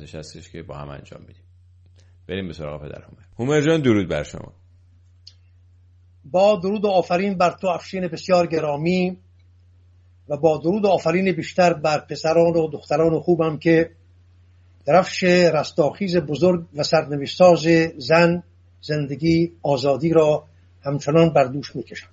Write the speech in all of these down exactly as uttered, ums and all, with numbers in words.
ارزش هستش که با هم انجام بدیم. بریم به سراغ پدر هومر. هومر جان درود بر شما. با درود و آفرین بر تو افشین بسیار گرامی و با درود و آفرین بیشتر بر پسران و دختران خوبم که درفش رستاخیز بزرگ و سرنوشت‌ساز زن، زندگی، آزادی را همچنان بر دوش می‌کشم.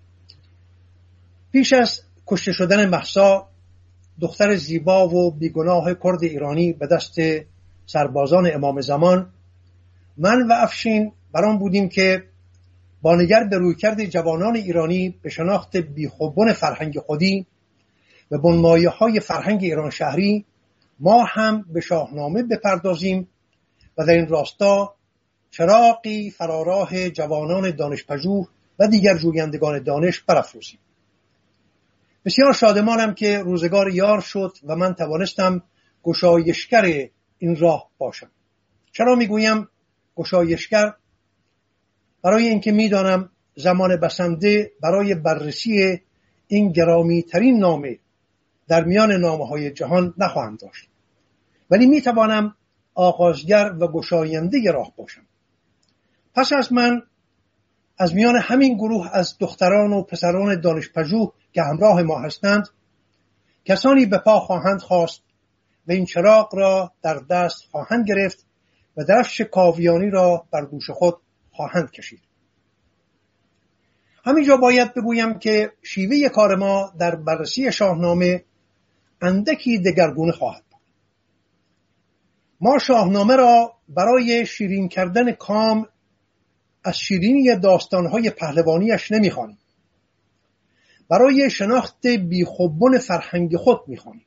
پیش از کشته شدن مهسا، دختر زیبا و بیگناه کرد ایرانی به دست سربازان امام زمان، من و افشین بران بودیم که با نگر به رویکرد جوانان ایرانی به شناخت بیخوبان فرهنگ خودی و بنمایه‌های فرهنگ ایران شهری ما هم به شاهنامه بپردازیم و در این راستا چراغی فراراه جوانان دانشپژوه و دیگر جویندگان دانش برافروزیم. بسیار شادمانم که روزگار یار شد و من توانستم گشایشگر این راه باشم. چرا میگویم گشایشگر؟ برای اینکه میدانم زمان بسنده برای بررسی این گرامی ترین نامه در میان نامه های جهان نخواهم داشت، ولی میتوانم آغازگر و گشاینده راه باشم. پس از من از میان همین گروه از دختران و پسران دانشپژوه که همراه ما هستند کسانی به پا خواهند خواست و این چراغ را در دست خواهند گرفت و درفش کاویانی را بر دوش خود خواهند کشید. همینجا باید بگویم که شیوه کار ما در بررسی شاهنامه اندکی دگرگونه خواهد بود. ما شاهنامه را برای شیرین کردن کام از شیرینی داستانهای پهلوانیش نمیخوانیم. برای شناخت بیخوبان فرهنگ خود میخوانیم.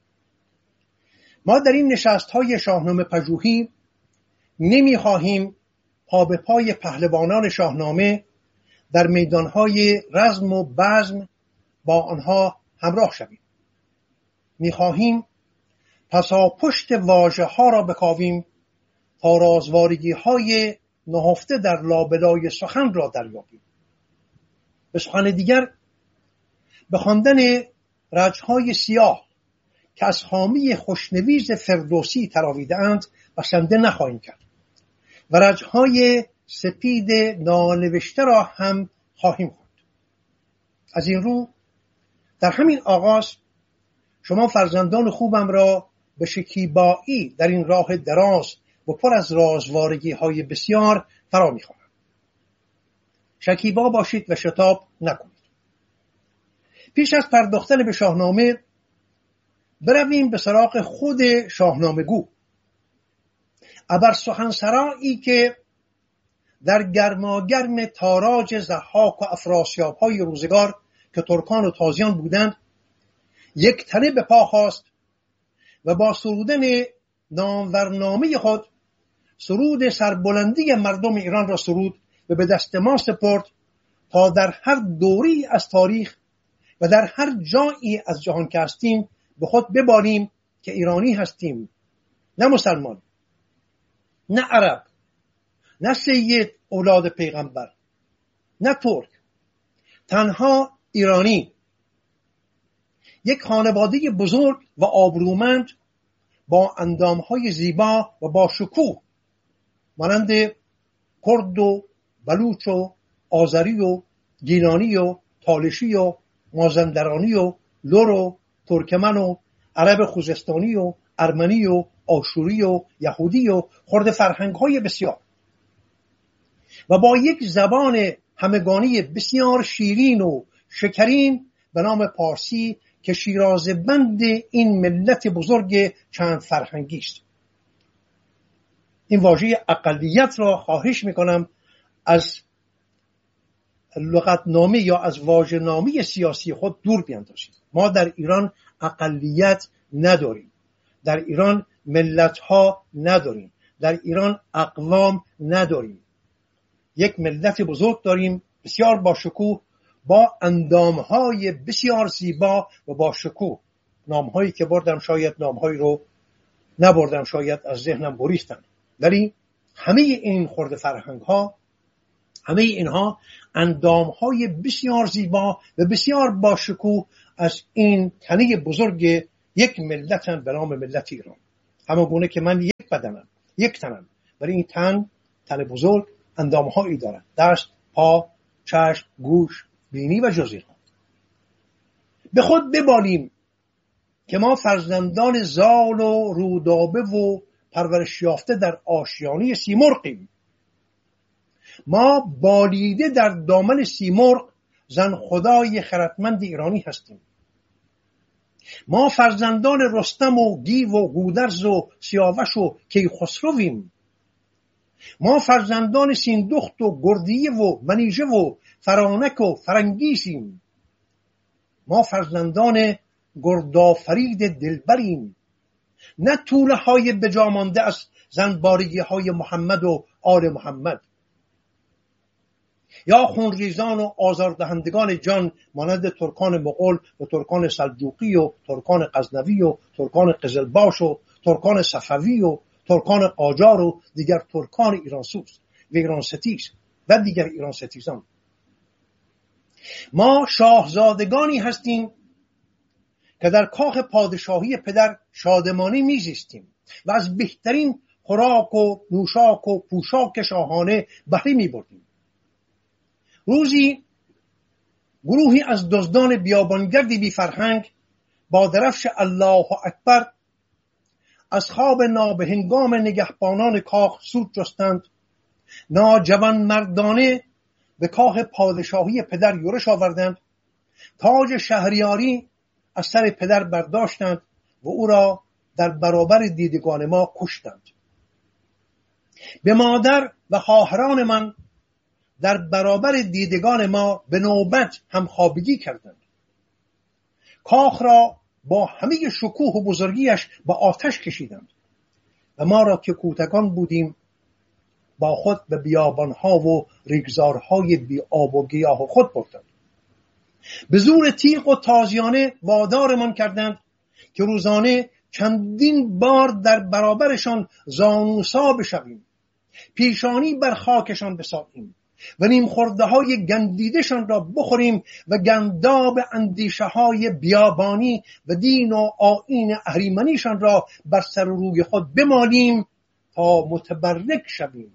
ما در این نشست‌های شاهنامه پژوهی نمیخواهیم پا به پای پهلوانان شاهنامه در میدانهای رزم و بزم با آنها همراه شویم. میخواهیم پسا پشت واژه ها را بکاویم تا رازوارگی های نهفته در لابلای سخن را دریابیم. به سخن دیگر، به خواندن رجهای سیاه که از حامی خوشنویس فردوسی تراویده اند بسنده نخواهیم کرد و رجهای سپید نانوشته را هم خواهیم خواند. از این رو در همین آغاز شما فرزندان خوبم را به شکیبایی در این راه دراز و پر از رازوارگی های بسیار فرا می‌خوانم. شکیبا باشید و شتاب نکنید. پیش از پرداختن به شاهنامه برویم به سراغ خود شاهنامه گو. ابر سخنسرایی که در گرماگرم تاراج ضحاک و افراسیاب های روزگار که ترکان و تازیان بودند یک تنه به پا خواست و با سرودن نامورنامه خود سرود سربلندی مردم ایران را سرود و به دست ما سپرد تا در هر دوری از تاریخ و در هر جایی از جهان که هستیم به خود ببالیم که ایرانی هستیم، نه مسلمان، نه عرب، نه سید اولاد پیغمبر، نه ترک، تنها ایرانی، یک خانواده بزرگ و آبرومند با اندامهای زیبا و با شکوه مانند کرد و بلوچ و آذری و گیلانی و تالشی و مازندرانی و لر و ترکمن و عرب خوزستانی و ارمنی و آشوری و یهودی و خرد فرهنگ‌های بسیار و با یک زبان همگانی بسیار شیرین و شکرین به نام پارسی که شیرازه‌بند این ملت بزرگ چند فرهنگی است. این واژه اقلیت را خواهش میکنم از لغتنامه یا از واژه‌نامه سیاسی خود دور بیاندازید. ما در ایران اقلیت نداریم، در ایران ملت‌ها نداریم، در ایران اقوام نداریم. یک ملت بزرگ داریم بسیار با شکوه، با اندامهای بسیار زیبا و با شکوه. نامهایی که بردم شاید نامهایی رو نبردم، شاید از ذهنم بریختن، ولی همه این خرد فرهنگ ها، همه اینها اندامهای بسیار زیبا و بسیار با شکوه از این تنه بزرگ یک ملتن به نام ملت ایران. همانگونه که من یک بدنم، یک تنم، ولی این تن تن بزرگ اندامهایی دارد: دست، پا، چشم، گوش، بینی و جزیرها. به خود ببالیم که ما فرزندان زال و رودابه و پرورش یافته در آشیانه سیمرغیم. ما بالیده در دامن سیمرغ زن خدای خردمند ایرانی هستیم. ما فرزندان رستم و گیو و گودرز و سیاوش و کیخسرویم. ما فرزندان سیندخت و گردیه و منیژه و فرانک و فرنگیسیم. ما فرزندان گردآفرید دلبریم، نه توله های بجامانده از زنبارگی های محمد و آل محمد، یا خونریزان و آزاردهندگان جان مانند ترکان مغول و ترکان سلجوقی و ترکان غزنوی و ترکان قزلباش و ترکان صفوی و ترکان قاجار و دیگر ترکان ایرانسوز و ایران ستیز و دیگر ایران ستیزان. ما شاهزادگانی هستیم که در کاخ پادشاهی پدر شادمانی میزیستیم و از بهترین خوراک و نوشاک و پوشاک شاهانه بهره میبردیم. روزی گروهی از دزدان بیابانگردی بی فرهنگ با درفش الله اکبر از خواب نابهنگام نگهبانان کاخ سود جستند، ناجوان مردانه به کاخ پادشاهی پدر یورش آوردند، تاج شهریاری از سر پدر برداشتند و او را در برابر دیدگان ما کشتند. به مادر و خواهران من در برابر دیدگان ما به نوبت همخوابگی کردند. کاخ را با همه شکوه و بزرگیش با آتش کشیدند و ما را که کوتکان بودیم با خود به بیابانها و ریگزارهای بی آب و گیاه خود بردند. به زور تیغ و تازیانه وادارمان کردند که روزانه چندین بار در برابرشان زانوسا بشویم، پیشانی بر خاکشان بساییم و نیم خورده های گندیدشان را بخوریم و گنداب اندیشه های بیابانی و دین و آیین اهریمنیشان را بر سر و روی خود بمالیم تا متبرک شویم.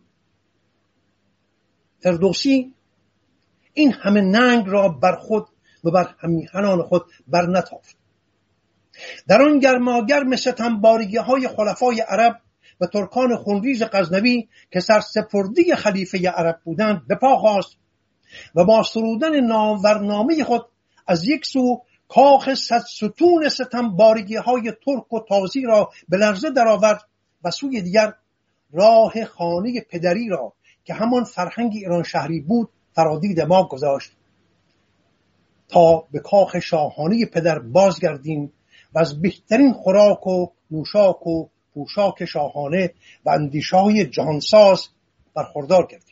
فردوسی این همه ننگ را بر خود و بر همیهنان خود بر نتافت. در آن گرماگرم ستمبارگی های خلفای عرب و ترکان خونریز غزنوی که سرسپرده خلیفه عرب بودند به پا خاست و با سرودن نامورنامه خود از یک سو کاخ صد ستون ستمبارگی های ترک و تازی را به لرزه درآورد و سوی دیگر راه خانه پدری را که همان فرهنگ ایران شهری بود فرادید ما گذاشت تا به کاخ شاهانه پدر بازگردیم و از بهترین خوراک و نوشاک و پوشاک شاهانه و اندیشه‌های جهانساز برخوردار کردیم.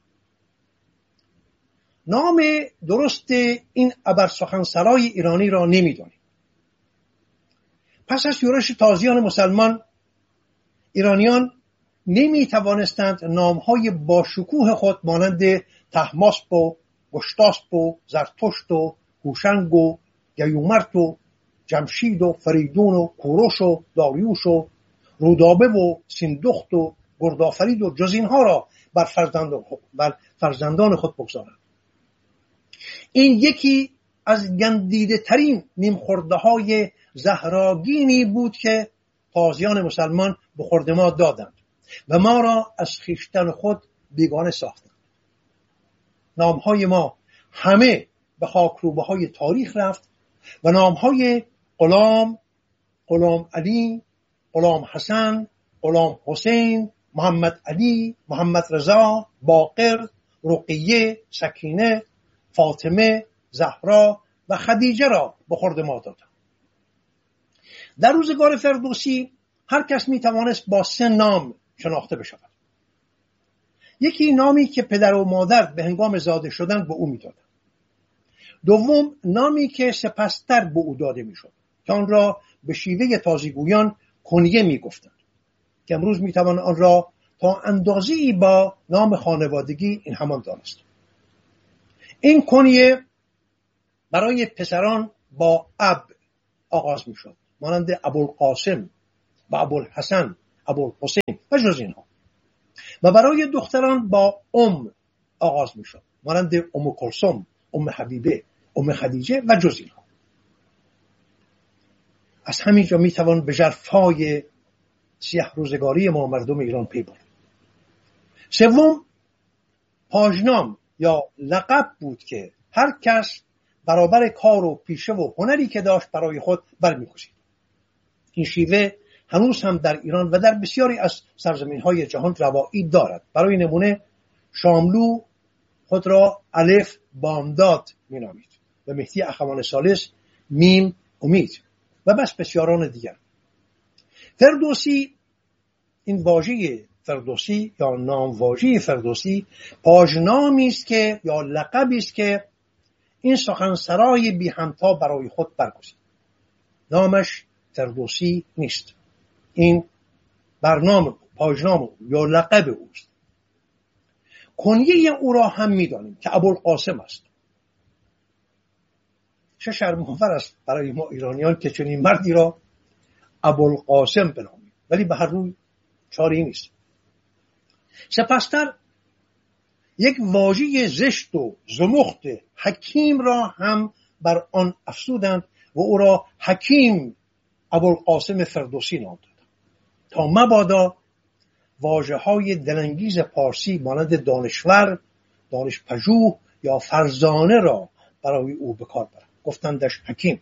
نام درست این ابرسخنسرای ایرانی را نمی‌دانیم. پس از یورش تازیان مسلمان، ایرانیان نمی‌توانستند نام‌های باشکوه خود مانند طهماسپ و گشتاسپ و زرتشت و هوشنگ و گیومرت و جمشید و فریدون و کوروش و داریوش و رودابه و سیندخت و گردآفرید و جز اینها را بر فرزندان خود, بر فرزندان خود بگذارند. این یکی از گندیده ترین نیم خورده های زهراگینی بود که تازیان مسلمان به خورد ما دادند و ما را از خویشتن خود بیگانه ساختند. نامهای ما همه به خاکروبه های تاریخ رفت و نامهای غلام، غلام علی، غلام حسن، غلام حسین، محمد علی، محمد رضا، باقر، رقیه، سکینه، فاطمه، زهرا و خدیجه را به خورد ما دادند. در روزگار فردوسی هر کس می توانست با سه نام شناخته بشود. یکی نامی که پدر و مادر به هنگام زاده شدن به او می دادند. دوم نامی که سپستر به او داده می شد که آن را به شیوه تازیگویان کنیه می گفتند که امروز می توان آن را تا اندازه‌ای با نام خانوادگی این همان دانست. این کنیه برای پسران با اب آغاز می شد، مانند ابوالقاسم و ابوالحسن، ابوالحسین و جز اینها. و برای دختران با ام آغاز می شد، مانند ام کلثوم، ام حبیبه، ام خدیجه و جز اینها. از همینجا می توان به ژرفای سیاه روزگاری ما مردم ایران پی برد. سوم، پاژنام یا لقب بود که هر کس برابر کار و پیشه و هنری که داشت برای خود برمی‌گزید. این شیوه هنوز هم در ایران و در بسیاری از سرزمین‌های جهان روایی دارد. برای نمونه شاملو خود را الف بامداد می‌نامید و مهدی اخوان ثالث میم امید و بس بسیاران دیگر. فردوسی، این واژه فردوسی یا نام واژه فردوسی پاژنامی است که یا لقبی است که این سخنسرای بی همتا برای خود برگزید. نامش فردوسی نیست، این برنامه پاژنام یا لقب اوست. کنیه او را هم می‌دانیم که ابوالقاسم است. چه شرم‌آور است برای ما ایرانیان که چنین مردی را ابوالقاسم بنامیم، ولی به هر روی چاره‌ای نیست. سپستر یک واژه زشت و زمخت حکیم را هم بر آن افزودند و او را حکیم ابوالقاسم فردوسی نام دادند تا مبادا واژه‌های دلانگیز پارسی مانند دانشور، دانشپژوه یا فرزانه را برای او به کار برند. گفتندش حکیم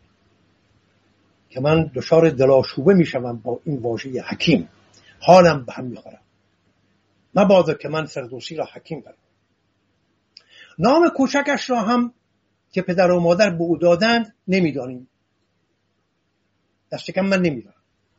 که من دچار دلاشوبه میشم با این واژه حکیم، حالم به هم میخورم. مبادا که من فردوسی را حکیم برم. نام کوچکش را هم که پدر و مادر به او دادند نمیدانیم، دست کم من نمیدانم.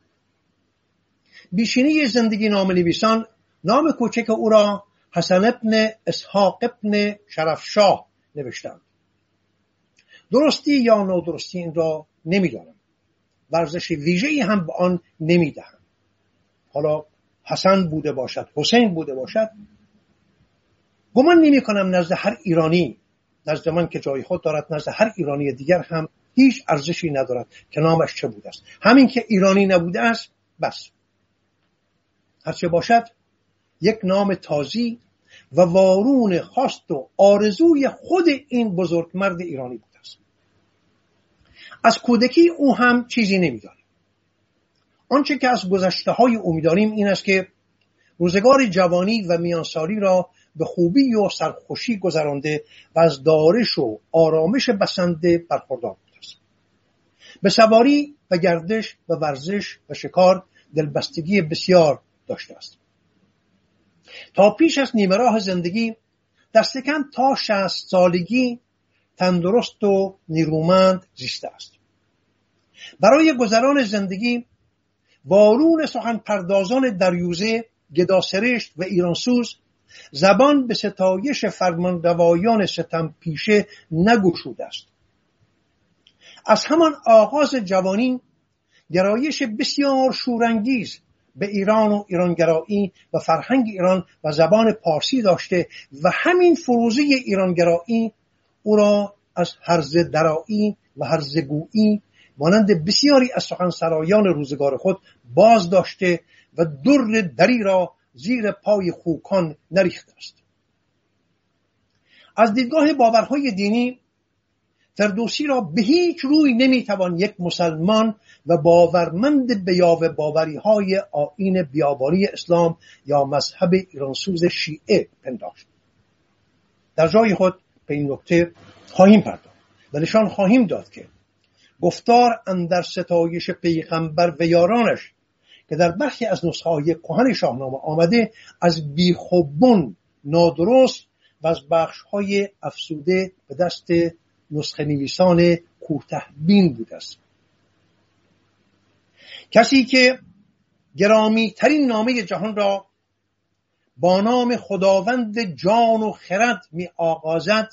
بیشینی زندگی نام نویسان نام کوچک او را حسن ابن اسحاق ابن شرفشاه نوشتند. درستی یا نادرستی این را نمیدانم، ورزش ویژه‌ای هم به آن نمیدهم. حالا حسن بوده باشد، حسین بوده باشد، گمان نمی کنم نزد هر ایرانی، نزد من که جای خود دارد، نزد هر ایرانی دیگر هم هیچ ارزشی ندارد که نامش چه بوده است. همین که ایرانی نبوده است بس. هرچه باشد یک نام تازی و وارون خواست و آرزوی خود این بزرگ مرد ایرانی بوده است. از کودکی او هم چیزی نمی‌دانیم. آنچه که از گذشته های او می‌دانیم این است که روزگار جوانی و میانسالی را به خوبی و سرخوشی گذرانده و از دارش و آرامش بسنده برخوردار بوده است. به سواری و گردش و ورزش و شکار دلبستگی بسیار داشته است. تا پیش از نیمه راه زندگی دست کم تا شصت سالگی تندرست و نیرومند زیسته است. برای گذران زندگی وارون سخن پردازان دریوزه، گداسرشت و ایرانسوز زبان به ستایش فرمانروایان ستم پیشه نگشوده است. از همان آغاز جوانی گرایش بسیار شورانگیز به ایران و ایرانگرایی و فرهنگ ایران و زبان پارسی داشته و همین فروزی ایرانگرایی او را از هرزه درایی و هرزه گویی مانند بسیاری از سخنسرایان روزگار خود باز داشته و در دری را زیر پای خوکان نریخته است. از دیدگاه باورهای دینی فردوسی را به هیچ روی نمیتوان یک مسلمان و باورمند به یاوه باوری های آیین بیابانی اسلام یا مذهب ایرانسوز شیعه پنداشت. در جای خود به این نکته خواهیم پرداخت و نشان خواهیم داد که گفتار اندر ستایش پیغمبر و یارانش که در برخی از نسخه های کهن شاهنامه آمده از بیخوبون، نادرست و از بخش های افسوده به دست نسخه نویسان کوته بین بوده است. کسی که گرامی ترین نامه جهان را با نام خداوند جان و خرد می آغازد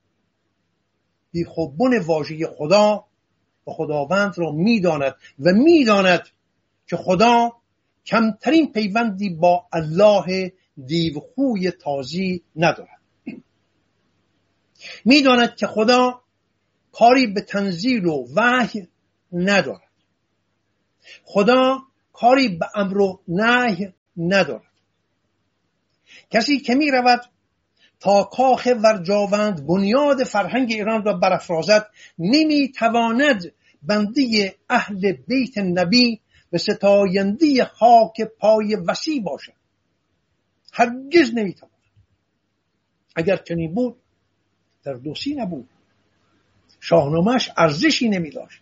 بیخوبون واژه خدا و خداوند را می داند و می داند که خدا کمترین پیوندی با الله دیوخوی تازی ندارد. می داند که خدا کاری به تنزیل و وحی ندارد. خدا کاری به امر و نهی ندارد. کسی که می رود تا کاخ ورجاوند بنیاد فرهنگ ایران را برافرازد نمی تواند بنده اهل بیت نبی و ستاینده خاک پای وسیع باشد. هرگز نمی تواند. اگر چنین بود فردوسی نبود، شاهنامه‌اش ارزشی نمی داشت.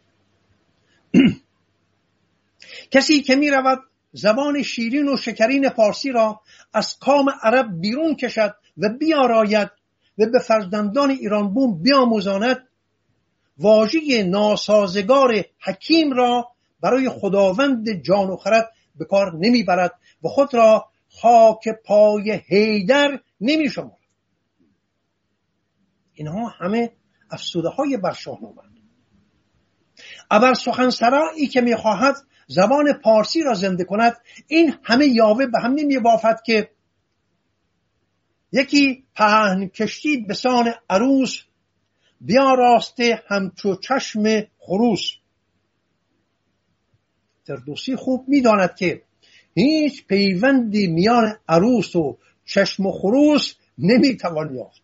کسی که می رود زبان شیرین و شکرین پارسی را از کام عرب بیرون کشد و بیاراید و به فرزندان ایران بوم بیاموزاند، واژه ناسازگار حکیم را برای خداوند جان و خرد به کار نمی برد و خود را خاک پای حیدر نمی شمارد. اینها همه افسوده های بر شاهنامه. ابر سخنسرایی که می خواهد زبان پارسی را زنده کند، این همه یاوه به هم نمی بافد که یکی پهن کشتی به سان عروس بیا راسته همچو چشم خروس. فردوسی خوب می داند که هیچ پیوندی میان عروس و چشم و خروس نمی توان یافت.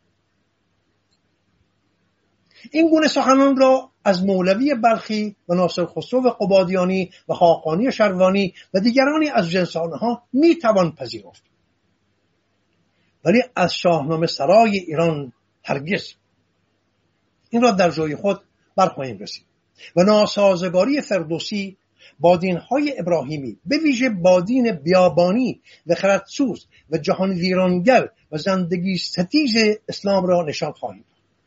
این گونه سخنان را از مولوی بلخی و ناصر خسرو قبادیانی و خاقانی شروانی و دیگرانی از جنس آنها می توان پذیرفت، ولی از شاهنامه سرای ایران هرگز. این را در جای خود برخواهیم رسید. و ناسازگاری فردوسی با دین‌های ابراهیمی، به ویژه با دین بیابانی و خردسوز و جهان ویرانگر و زندگی ستیز اسلام را نشان خواهیم.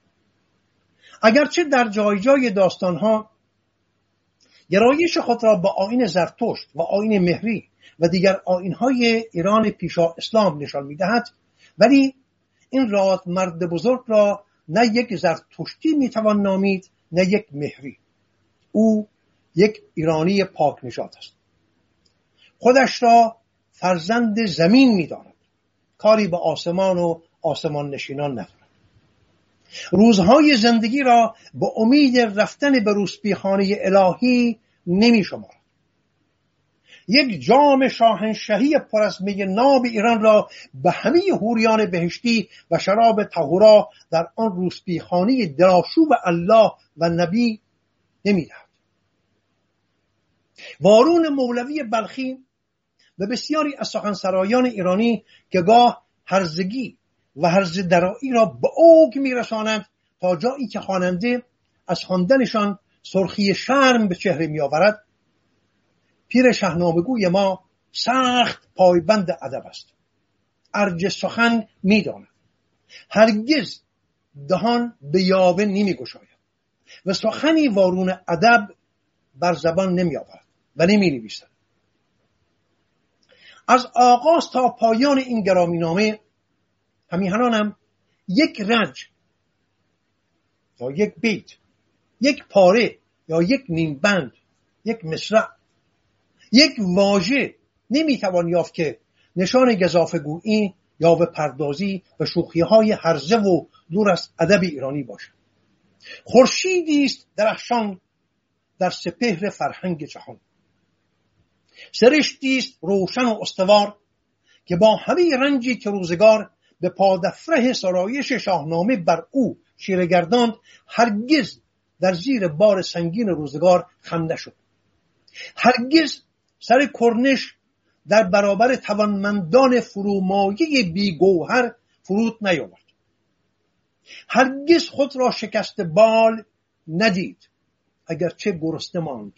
اگرچه در جای جای داستانها گرایش خود را با آیین زرتشت و آیین مهری و دیگر آیین‌های ایران پیشا اسلام نشان می‌دهد، ولی این راد مرد بزرگ را نه یک زرتشتی میتوان نامید نه یک مهری. او یک ایرانی پاک نژاد است. خودش را فرزند زمین می‌داند. کاری به آسمان و آسمان نشینان ندارد. روزهای زندگی را به امید رفتن به روسپیخانه الهی نمی شمارد. یک جام شاهنشهی پر از می ناب ایران را به همه حوریان بهشتی و شراب طهورا در آن روسپیخانه دلاشوب الله و نبی نمی دهد. وارون مولوی بلخی و بسیاری از سخنسرایان ایرانی که گاه هرزگی و هرز درایی را به اوج میرسانند تا جایی که خواننده از خواندنشان سرخی شرم به چهره میآورد، پیر شاهنامه‌گوی ما سخت پایبند ادب است. ارج سخن میداند. هرگز دهان به یاوه نمیگشاید و سخنی وارون ادب بر زبان نمیآورد و نمینویسد. از آغاز تا پایان این گرامینامه همیهنانم یک رنج یا یک بیت، یک پاره یا یک نیم بند، یک مصرع، یک واژه نمیتوان یافت که نشان گزافه‌گویی یا به پردازی و شوخی‌های هرزه و دور از ادب ایرانی باشد. خورشیدی است درخشان در سپهر فرهنگ جهان. سرشتی است روشن و استوار که با همه رنجی که روزگار به پادفره سرایش شاهنامه بر او شیره گرداند، هرگز در زیر بار سنگین روزگار خم نشد. هرگز سر کرنش در برابر توانمندان فرومایه بیگوهر فرود نیاورد. هرگز خود را شکست بال ندید، اگرچه گرسنه ماند.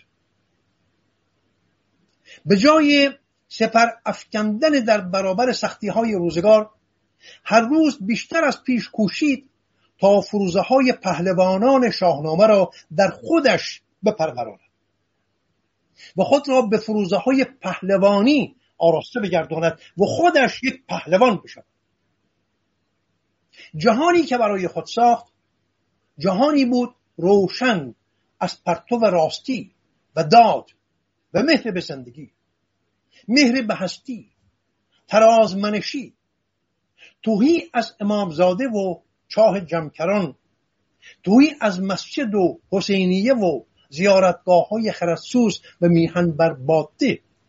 به جای سپر افکندن در برابر سختی های روزگار، هر روز بیشتر از پیش کوشید تا فروزه های پهلوانان شاهنامه را در خودش بپروراند و خود را به فروزه های پهلوانی آراسته بگرداند و خودش یک پهلوان بشود. جهانی که برای خود ساخت جهانی بود روشن از پرتو راستی و داد و مهر به زندگی، مهر به هستی، ترازمنشی، توهی از امامزاده و چاه جمکران، توهی از مسجد و حسینیه و زیارتگاه های خردسوز و میهن بر باده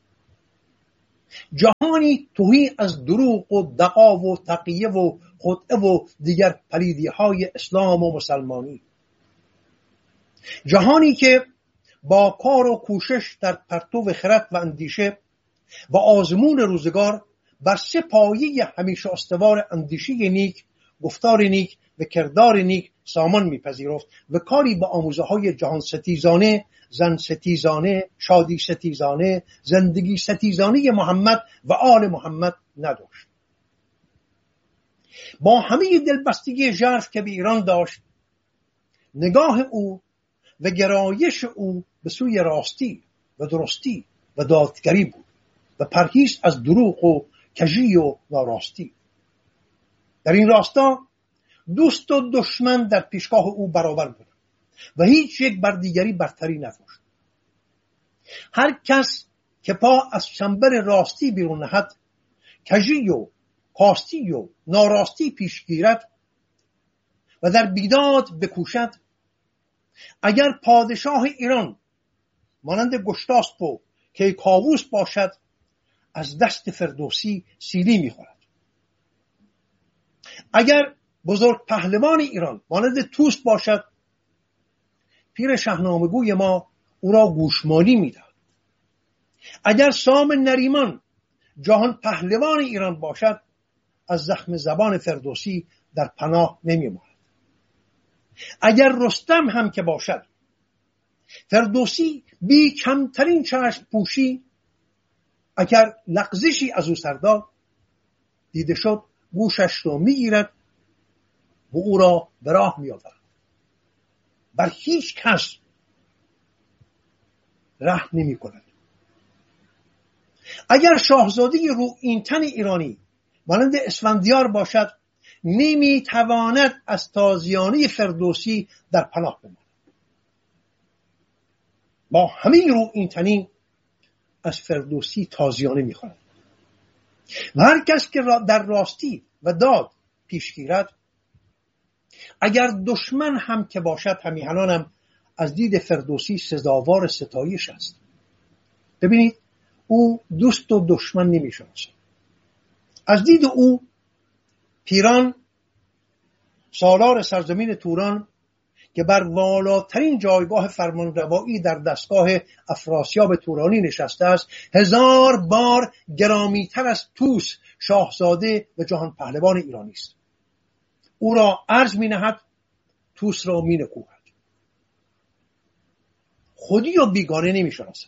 جهانی تهی از دروغ و دغا و تقیه و خدعه و دیگر پلیدی های اسلام و مسلمانی. جهانی که با کار و کوشش در پرتو خرد و اندیشه و آزمون روزگار بر سه پایه همیشه استوار اندیشه نیک، گفتار نیک و کردار نیک سامان میپذیرفت و کاری با آموزه های جهان ستیزانه، زن ستیزانه، شادی ستیزانه، زندگی ستیزانه محمد و آل محمد نداشت. با همه دلبستگی ژرف که به ایران داشت، نگاه او و گرایش او به سوی راستی و درستی و دادگری بود و پرهیز از دروغ و کژی و ناراستی. در این راستا دوست و دشمن در پیشگاه او برابر بود و هیچ یک بر دیگری برتری نداشت. هر کس که پا از چنبر راستی بیرون نهد، کژی و کاستی و ناراستی پیش گیرد و در بیداد بکوشد، اگر پادشاه ایران مانند گشتاسپ و کیکاووس باشد، از دست فردوسی سیلی میخورد. اگر بزرگ پهلوان ایران مانند طوس باشد، پیر شاهنامه‌گوی ما او را گوشمالی میدهد. اگر سام نریمان جهان پهلوان ایران باشد، از زخم زبان فردوسی در پناه نمیماند. اگر رستم هم که باشد، فردوسی بی کمترین چشم پوشی اگر لغزشی از او سرداد دیده شد، گوشش رو میگیرد و او را به راه میآورد. بر هیچ کس رحم نمی کند. اگر شاهزاده رو این تن ایرانی مانند اسفندیار باشد، نمی تواند از تازیانه فردوسی در پناه بماند. با همه رو این تنی از فردوسی تازیانه می خواند. و هر کس که در راستی و داد پیش گیرد، اگر دشمن هم که باشد، همیهنانم از دید فردوسی سزاوار ستایش است. ببینید، او دوست و دشمن نمی شناسد. از دید او پیران، سالار سرزمین توران که بر والاترین جایگاه فرمانروایی در دستگاه افراسیاب تورانی نشسته است، هزار بار گرامیتر از طوس، شاهزاده و جهان پهلوان ایرانی است. او را عرض می نهد، طوس را می نکوهد. خودی و بیگانه نمی شناسد.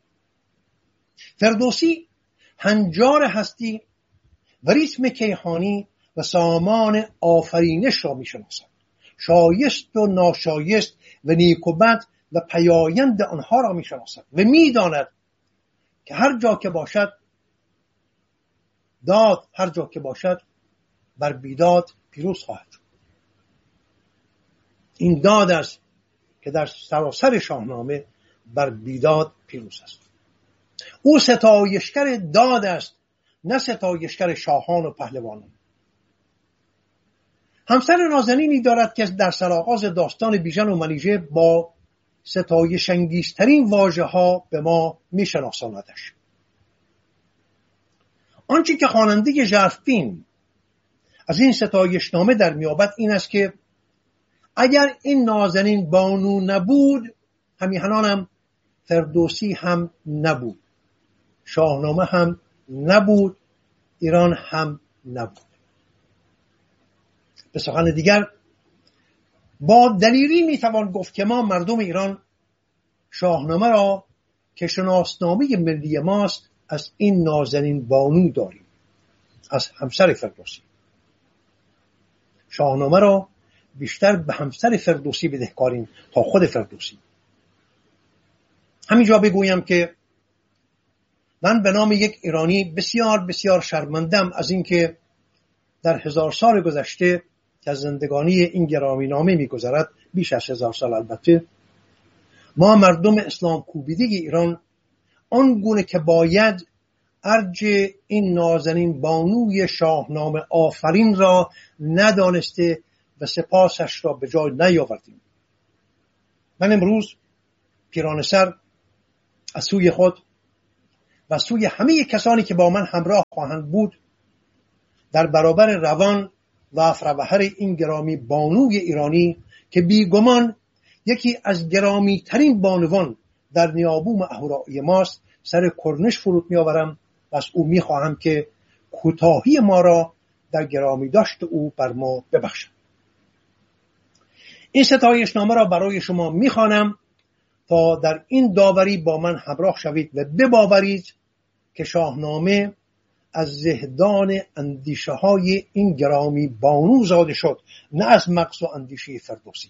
فردوسی هنجار هستی و ریتم کیهانی و سامان آفرینش را می شناسد. شایست و ناشایست و نیک و بد و پیایند آنها را می شناسد و می داند که هر جا که باشد داد، هر جا که باشد بر بیداد پیروز خواهد شد. این داد است که در سراسر شاهنامه بر بیداد پیروز است. او ستایشگر داد است، نه ستایشگر شاهان و پهلوانان. همسر نازنینی دارد که در سرآغاز داستان بیژن و منیژه با ستایش انگیزترین واژه ها به ما می شناساندش. آنچه که خواننده ژرفین از این ستایشنامه در میابد این است که اگر این نازنین بانو نبود، همیهنانم فردوسی هم نبود، شاهنامه هم نبود، ایران هم نبود. به سخن دیگر، با دلیری میتوان گفت که ما مردم ایران شاهنامه را که شناسنامه ملی ماست از این نازنین بانو داریم، از همسر فردوسی. شاهنامه را بیشتر به همسر فردوسی بدهکاریم تا خود فردوسی. همینجا بگویم که من به نام یک ایرانی بسیار بسیار شرمندم از اینکه در هزار سال گذشته که از زندگانی این گرامی نامه می‌گذرد، بیش از هزار سال البته، ما مردم اسلام کوبیده ایران آن گونه که باید ارج این نازنین بانوی شاهنامه آفرین را ندانسته و سپاسش را به جای نیاوردیم. من امروز پیرانه سر از سوی خود و سوی همه کسانی که با من همراه خواهند بود در برابر روان و افروهر این گرامی بانوی ایرانی که بیگمان یکی از گرامی ترین بانوان در نیابوم اهورایی ماست سر کرنش فرود می آورم و از او می خواهم که کوتاهی ما را در گرامی داشت او بر ما ببخشد. این ستایشنامه را برای شما می خوانم تا در این داوری با من همراه شوید و بباورید که شاهنامه از زهدان اندیشه های این گرامی بانو زاده شد، نه از مغز و اندیشه فردوسی.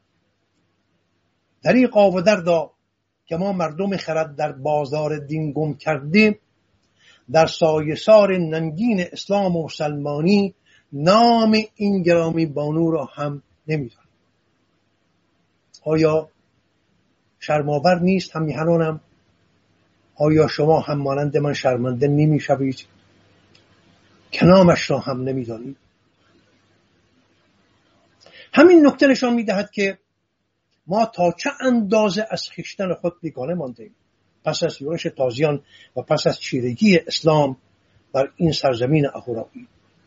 دریغا و دردا که ما مردم خرد در بازار دین گم کرده، در سایه‌سار ننگین اسلام و مسلمانی نام این گرامی بانو را هم نمیدانیم. آیا شرم‌آور نیست هم میهنانم؟ آیا شما هم مانند من شرمنده نمیشوید که نامش را هم نمیدانید؟ همین نکته نشان میدهد که ما تا چه اندازه از خویشتن خود بیگانه مانده ایم پس از یورش تازیان و پس از چیرگی اسلام بر این سرزمین اهورایی.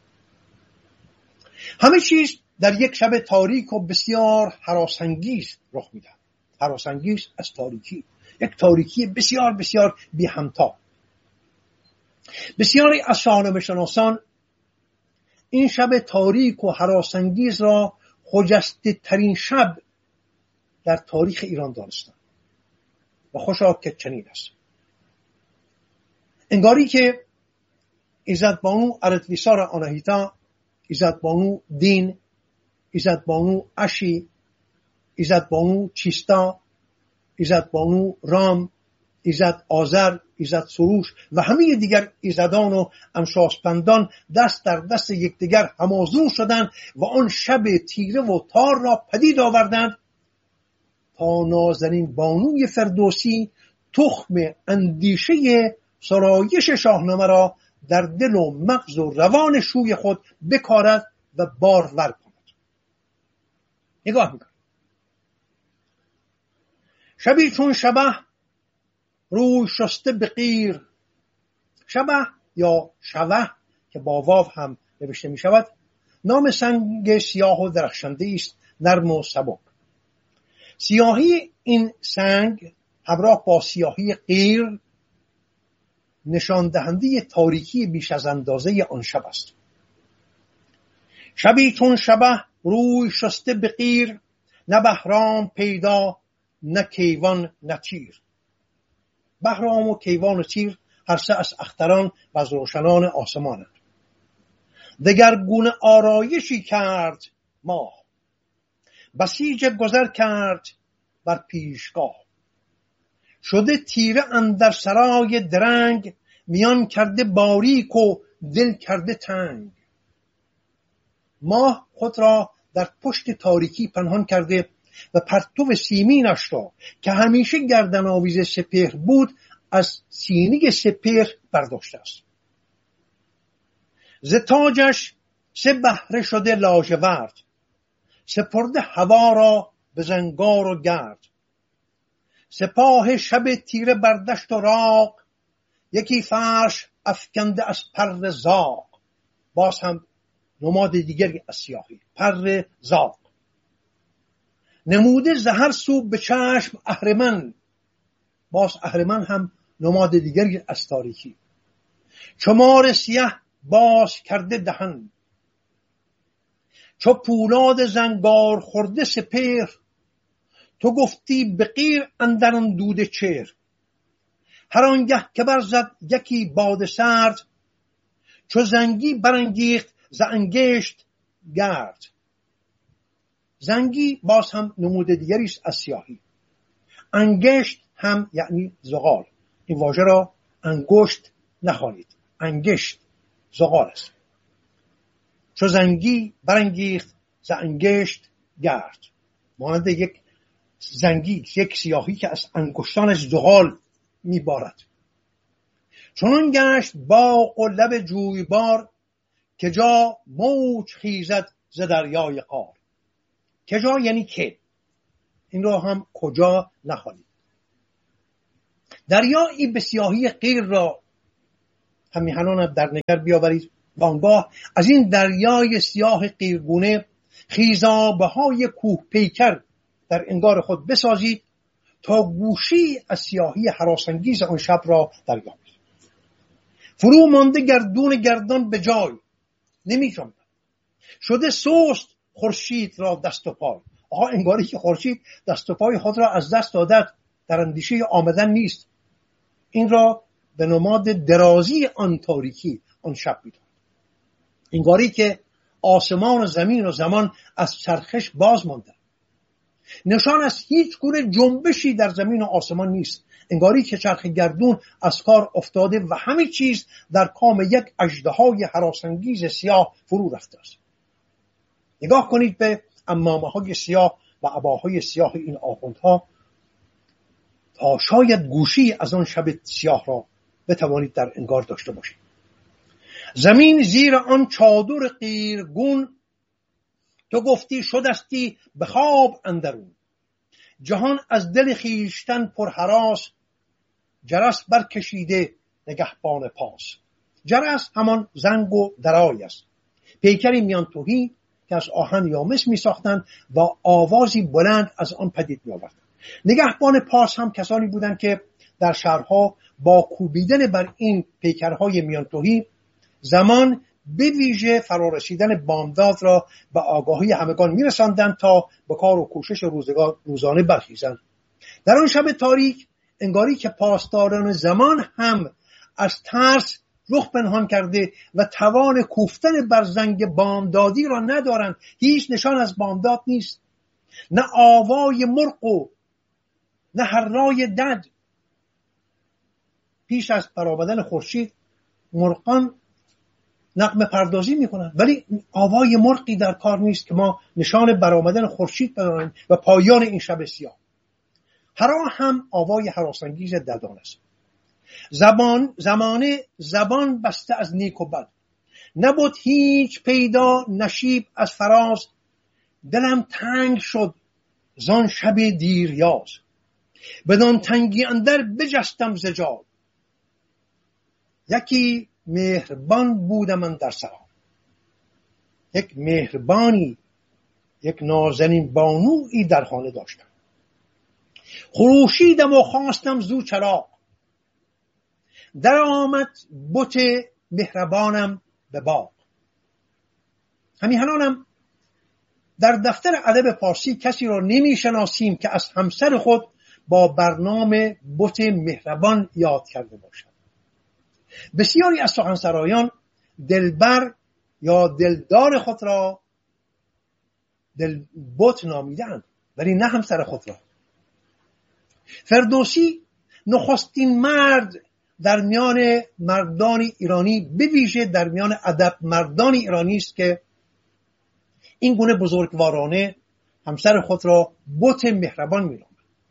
همه چیز در یک شب تاریک و بسیار هراسانگیز رخ میدهد. هراسانگیز از تاریکی، یک تاریکی بسیار بسیار بی همتا. بسیاری از شاهنامه شناسان این شب تاریک و هراسانگیز را خجسته ترین شب در تاریخ ایران دانستند و خوشا که چنین است. انگاری که ایزدبانو اردویسار آناهیتا، ایزدبانو دین، ایزدبانو اشی، ایزدبانو چیستا، ایزدبانو رام، ایزد آذر، ایزد سروش و همه دیگر ایزدان و امشاسپندان دست در دست یکدیگر همازون شدند و آن شب تیره و تار را پدید آوردند تا نازنین بانوی فردوسی تخم اندیشه سرایش شاهنامه را در دل و مغز و روان شوی خود بکارد و بارور کند. نگاه میکنید. شبی چون شبه روی شسته به قیر. شبه یا شوه که با واو هم نوشته می شود نام سنگ سیاه و درخشنده است، نرم و سبک. سیاهی این سنگ همراه با سیاهی قیر نشان دهنده تاریکی بیش از اندازه آن شب است. شبی چون شبه روی شسته به قیر، نه بهرام پیدا نه کیوان نه تیر. بهرام و کیوان و تیر هر سه از اختران و از روشنان آسمانند. دگرگونه آرایشی کرد ماه، بسیج گذر کرد بر پیشگاه. شده تیره اندر سرای درنگ، میان کرده باریک و دل کرده تنگ. ماه خود را در پشت تاریکی پنهان کرده و پرتو سیمینش را که همیشه گردن آویز سپهر بود از سینه سپهر برداشته است. ز تاجش سه بهره شده لاژورد، سپرده هوا را به زنگار و گرد. سپاه شب تیره بردشت و راق، یکی فرش افکنده از پر زاق. باز هم نماد دیگری از سیاهی، پر زاق. نموده زهر سو به چشم اهرمن. باز اهرمن هم نماد دیگری از تاریکی. چمار سیاه باز کرده دهن. چو پولاد زنگار خورده سپهر، تو گفتی به قیر اندران دود چهر. هر آنگه که برزد یکی باد سرد، چو زنگی برانگیخت ز انگشت گرد. زنگی باز هم نمود دیگری است از سیاهی. انگشت هم یعنی زغال. این واژه را انگشت نخوانید، انگشت زغال است. چو زنگی برانگیخت ز انگشت گرد، مانند یک زنگی، یک سیاهی که از انگشتانش زغال میبارد. چنان گشت باغ و لب جویبار، که جا موج خیزد ز دریای قار. که جا یعنی که، این رو هم کجا نخوانید. دریایی به سیاهی غیر را هم میهنان در نگر بیاورید وانگاه از این دریای سیاه غیرگونه خیزابه های کوه پیکر در انگار خود بسازید تا گوشی از سیاهی هراسانگیز آن شب را دریابید. فرو مانده گردون گردان به جای نمی جنبد، شده سست خورشید را دست و پای. آها انگاری که خورشید دست و پای خود را از دست دادد، در اندیشه آمدن نیست. این را به نماد درازی آن تاریکی آن شب می‌داند. انگاری که آسمان و زمین و زمان از چرخش باز مانده، نشان از هیچ گونه جنبشی در زمین و آسمان نیست. انگاری که چرخ گردون از کار افتاده و همه چیز در کام یک اژدهای هراسانگیز سیاه فرو رفته است. نگاه کنید به عمامه‌های سیاه و عباهای سیاه این آخوندها تا شاید گوشی از آن شب سیاه را بتوانید در انگار داشته باشید. زمین زیر آن چادر قیرگون تو گفتی شدستی به خواب اندرون. جهان از دل خیشتن پر هراس، جرس برکشیده نگهبان پاس. جرس همان زنگ و درای است، پیکری میان تهی که از آهن یا مس می ساختند و آوازی بلند از آن پدید می آوردند. نگهبان پاس هم کسانی بودند که در شهرها با کوبیدن بر این پیکرهای میان تهی زمان به ویژه فرارسیدن بامداد را به آگاهی همگان می‌رساندند تا به کار و کوشش روزگار روزانه برخیزند. در آن شب تاریک انگاری که پاسداران زمان هم از ترس رخ پنهان کرده و توان کوفتن بر زنگ بامدادی را ندارند. هیچ نشان از بامداد نیست، نه آوای مرغ و نه هرای دد. پیش از برآمدن خورشید مرغان نغمه پردازی میکنن، ولی آوای مرغی در کار نیست که ما نشان برآمدن خورشید بدانیم و پایان این شب سیاه. هرا هم آوای هراسانگیز ددان است. زبان زمانه زبان بسته از نیک و بد، نبود هیچ پیدا نشیب از فراز. دلم تنگ شد زان شب دیریاز، بدان تنگی اندر بجستم ز جای. یکی مهربان بودم من در سرا، یک مهربانی یک نازنین بانویی در خانه داشتم. خروشیدم و خواستم زو چراغ، در آمد بت مهربانم به باغ. همیهنانم در دفتر ادب پارسی کسی را نمی شناسیم که از همسر خود با برنامه بت مهربان یاد کرده باشد. بسیاری از سخنسرایان دلبر یا دلدار خود را دل بت نامیدند، ولی نه همسر خود را. فردوسی نخستین مرد در میان مردان ایرانی، به ویژه در میان ادب مردان ایرانی است که این گونه بزرگوارانه همسر خود را بت مهربان می‌نامد.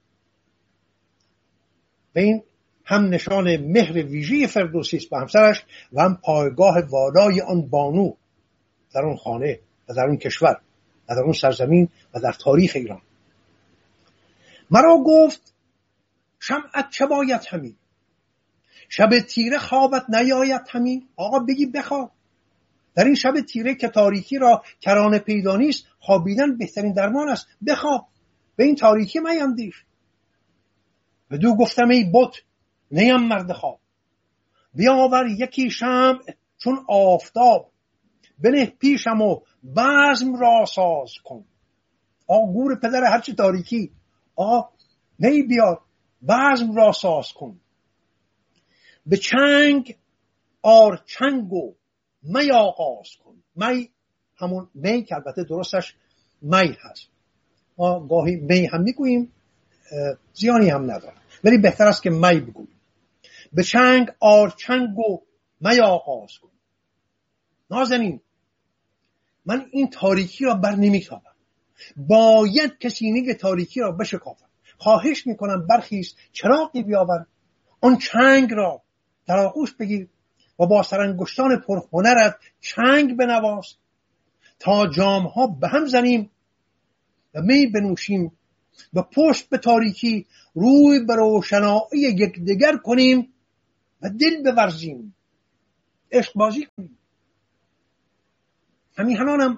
و این هم نشان مهر ویژه فردوسی است به همسرش و هم پایگاه والای آن بانو در اون خانه و در اون کشور و در اون سرزمین و در تاریخ ایران. مرا گفت شمعت چه باید همی، شب تیره خوابت نیاید همی. آقا بگی بخواب، در این شب تیره که تاریکی را کرانه پیدا نیست، خوابیدن بهترین درمان است. بخواب، به این تاریکی میندیش. بدو گفتم ای بت نیم مرد خواب، بیاور یکی شمع چون آفتاب، بنه پیشم و بزم را ساز کن. آقا گور پدر هرچی تاریکی، آقا نی بیار بزم را ساز کن. به چنگ آر چنگ و می آغاز کن. می همون می که البته درستش می هست، ما گاهی می هم میگوییم، زیانی هم نداره، ولی بهتر است که می بگوییم. به چنگ آر چنگ و می آغاز کن. نازنین من این تاریکی را بر نمیتابم، باید که سینه تاریکی را بشکافم. خواهش میکنم برخیز، چراغی بیاور، آن چنگ را در آغوش بگیر و با سرانگشتان پرهنرت چنگ بنواز تا جامها به هم زنیم و می بنوشیم و پشت به تاریکی روی به روشنایی یکدیگر کنیم و دل بورزیم، عشق بازی کنیم. همیهنانم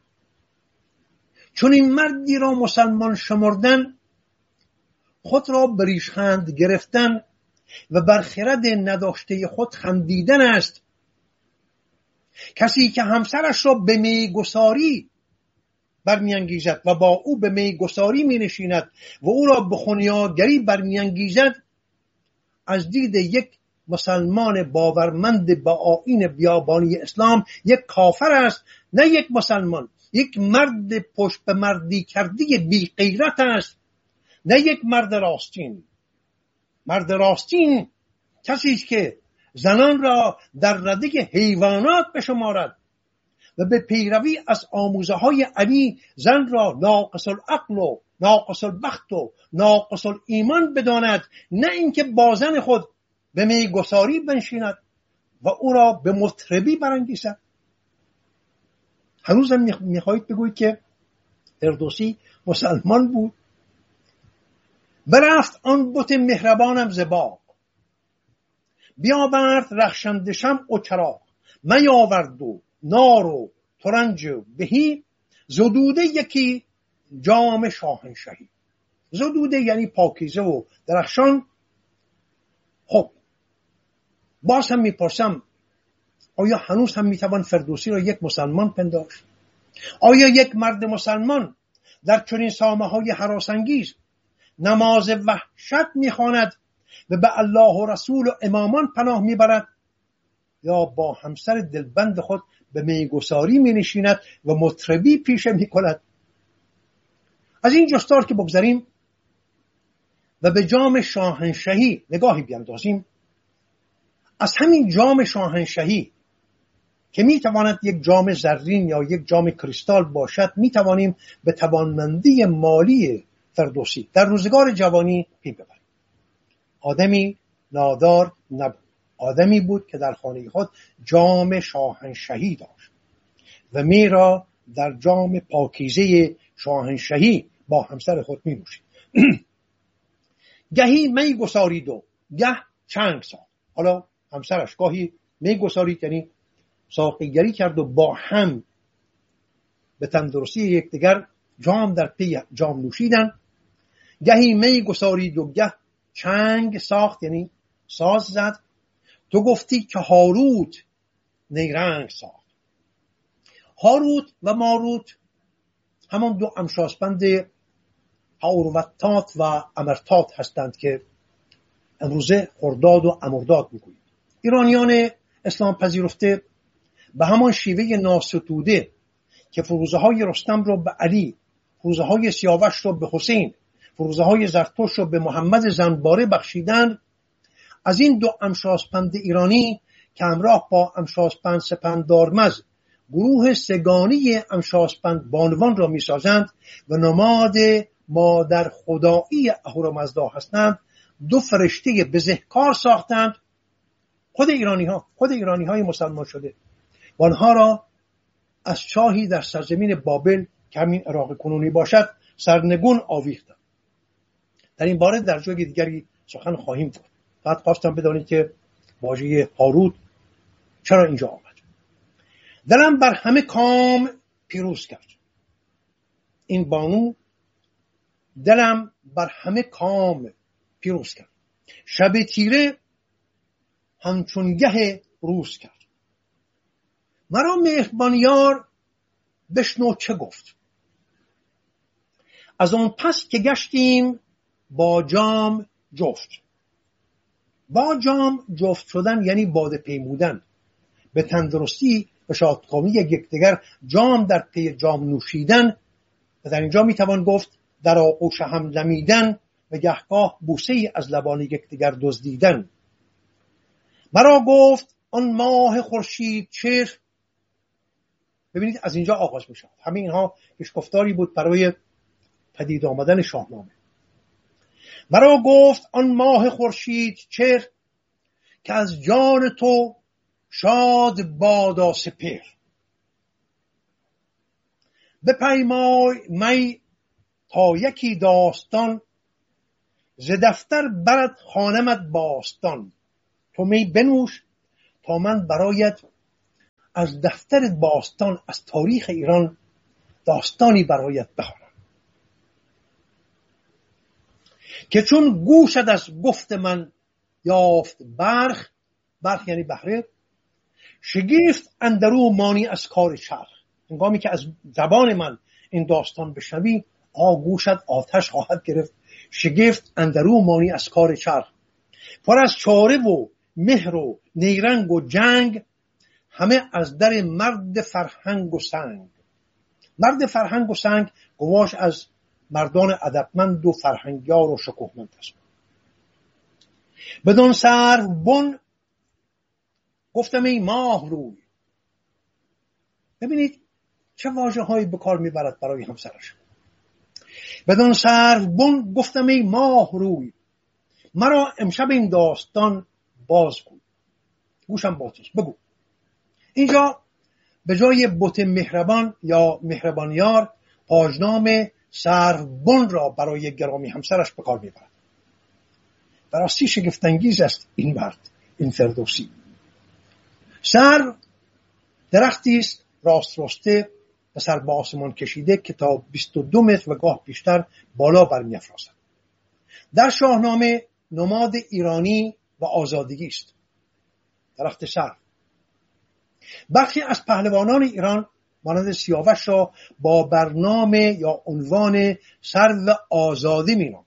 چون این مردی را مسلمان شمردن، خود را به ریشخند گرفتن و بر خرد نداشته خود خندیدن است. کسی که همسرش را به میگساری برمیانگیزد و با او به میگساری می نشیند و او را به خونیاگری برمیانگیزد، از دید یک مسلمان باورمند با آیین بیابانی اسلام یک کافر است، نه یک مسلمان. یک مرد پشت به مردی کردی بی غیرت است، نه یک مرد راستین. مرد راستین کسی است که زنان را در رده حیوانات بشمارد و به پیروی از آموزه های علی زن را ناقص العقل و ناقص البخت و ناقص الایمان بداند، نه اینکه با زن خود به میگساری بنشیند و او را به مطربی برانگیزد. هنوزم میخواهید بگویید که فردوسی مسلمان بود؟ برفت آن بت مهربانم ز باغ، بیاورد رخشنده شمع و چراغ. میاورد و نار و ترنج و بهی، زدوده یکی جام شاهنشهی. زدوده یعنی پاکیزه و درخشان. خب باز هم میپرسم، آیا هنوز هم میتوان فردوسی را یک مسلمان پنداشت؟ آیا یک مرد مسلمان در چنین سامه های هراسانگیز نماز وحشت میخواند و به الله و رسول و امامان پناه میبرد، یا با همسر دلبند خود به میگساری مینشیند و مطربی پیشه میکند؟ از این جستار که بگذاریم و به جام شاهنشهی نگاهی بیاندازیم، از همین جام شاهنشهی که میتواند یک جام زرین یا یک جام کریستال باشد، میتوانیم به توانمندی مالی فردوسی در روزگار جوانی پی ببریم. آدمی نادار نبود، آدمی بود که در خانه خود جام شاهنشهی داشت و می را در جام پاکیزه شاهنشهی با همسر خود می نوشید. گهی می گسارید و گه چنگ ساخت. حالا همسرش گاهی می گسارید یعنی ساقیگری کرد و با هم به تندرستی یکدیگر جام در پی جام نوشیدن. گهی می گسارید و گه چنگ ساخت یعنی ساز زد. تو گفتی که هاروت نیرنگ ساخت. هاروت و ماروت همان دو امشاسپند هاروتات و امرتات هستند که امروزه خرداد و امرداد میگوییم. ایرانیان اسلام پذیرفته به همان شیوه ناستوده که فروزه های رستم رو به علی، فروزه های سیاوش رو به حسین، فروزه های زرتشت رو به محمد زنباره بخشیدن، از این دو امشاسپند ایرانی که همراه با امشاسپند سپندارمز گروه سگانی امشاسپند بانوان را می سازند و نماد مادر خدایی اهورامزدا هستند، دو فرشته بزهکار ساختند. خود ایرانی ها خود ایرانی های مسلمان شده و آنها را از چاهی در سرزمین بابل که همین عراق کنونی باشد سرنگون آویختند. در این باره در جای دیگری سخن خواهیم گفت. فقط خواستم بدانید که واژه هاروت چرا اینجا آمد. دلم بر همه کام پیروز کرد. این بانو دلم بر همه کام پیروز کرد. شب تیره همچون گه روز کرد. مرا مهربان یار بشنو چه گفت. از آن پس که گشتیم با جام جفت. با جام جفت شدن یعنی باده پیمودن، به تندرستی و شادکامی یکدیگر جام در پی جام نوشیدن و در اینجا میتوان گفت در آغوش هم دمیدن و گهگاه بوسه ای از لبان یکدیگر دزدیدن. مرا گفت آن ماه خورشید چهر. ببینید از اینجا آغاز میشه. همین اینها پیشگفتاری بود برای پدید آمدن شاهنامه. مرا گفت آن ماه خورشید چهر که از جان تو شاد بادا سپهر. بپیمای می تا یکی داستان، ز دفتر برد خوانمت باستان. تو می بنوش تا من برایت از دفتر باستان، از تاریخ ایران داستانی برایت بخوانم که چون گوشت از گفت من یافت برخ. برخ یعنی بهره. شگفت اندرو مانی از کار چرخ. هنگامی که از زبان من این داستان بشنوی، آگوشت آتش خواهد گرفت. شگفت اندرو مانی از کار چرخ. پر از چاره و مهر و نیرنگ و جنگ، همه از در مرد فرهنگ و سنگ. مرد فرهنگ و سنگ گواش از مردان ادبمند و فرهنگیار و شکوهمند است. بدان سرو بن گفتم ای ماه روی. ببینید چه واژه هایی به کار میبرد برای همسرش. بدان سرو بن گفتم ای ماه روی، مرا امشب این داستان بازگوی. گوشم بازش بگو. اینجا به جای بت مهربان یا مهربانیار، پاژنام سروبن را برای گرامی همسرش به کار میبرد. براستی شگفت انگیز است این مرد، این فردوسی. سرو درختی است راست راسته و سر به آسمان کشیده که تا بیست و دو متر و گاه بیشتر بالا برمی‌افرازد. در شاهنامه نماد ایرانی و آزادگی است درخت سرو. برخی از پهلوانان ایران مانند سیاوش را با برنامه یا عنوان سرو آزادی می‌نامند.